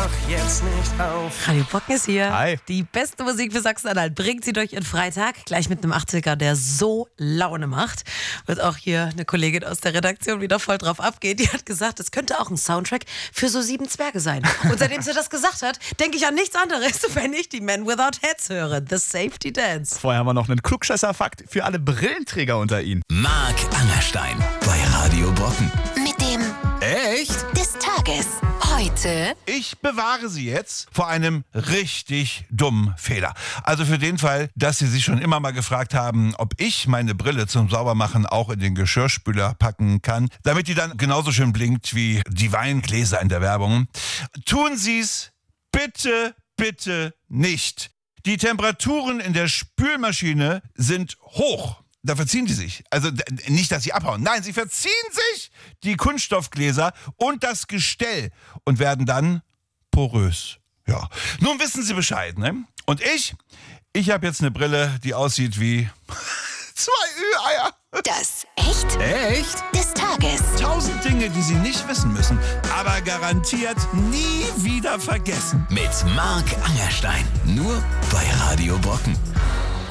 doch jetzt nicht auf. Radio Brocken ist hier. Hi. Die beste Musik für Sachsen-Anhalt bringt sie durch ihren Freitag. Gleich mit einem 80er, der so Laune macht. Wird auch hier eine Kollegin aus der Redaktion wieder voll drauf abgehen. Die hat gesagt, es könnte auch ein Soundtrack für so 7 Zwerge sein. Und seitdem sie das gesagt hat, denke ich an nichts anderes, wenn ich die Men Without Heads höre. The Safety Dance. Vorher haben wir noch einen Klugscheißer-Fakt für alle Brillenträger unter Ihnen. Marc Angerstein bei Radio Brocken. Mit dem Echt? des Tages. Heute Ich bewahre Sie jetzt vor einem richtig dummen Fehler. Also für den Fall, dass Sie sich schon immer mal gefragt haben, ob ich meine Brille zum Saubermachen auch in den Geschirrspüler packen kann, damit die dann genauso schön blinkt wie die Weingläser in der Werbung. Tun Sie es bitte, bitte nicht. Die Temperaturen in der Spülmaschine sind hoch. Da verziehen die sich. Also nicht, dass sie abhauen. Nein, sie verziehen sich, die Kunststoffgläser und das Gestell und werden dann porös. Ja. Nun wissen Sie Bescheid, ne? Und ich habe jetzt eine Brille, die aussieht wie 2 Ü-Eier. das Echt des Tages. 1000 Dinge, die Sie nicht wissen müssen, aber garantiert nie wieder vergessen. Mit Marc Angerstein. Nur bei Radio Brocken.